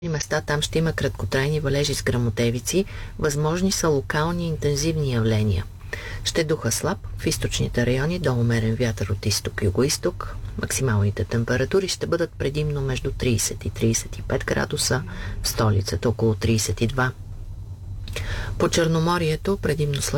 места там ще има краткотрайни валежи с гръмотевици, възможни са локални интензивни явления. Ще духа слаб, в източните райони до умерен вятър от изток-юго-исток. Максималните температури ще бъдат предимно между 30 и 35 градуса, в столицата около 32. По Черноморието предимно слънчево.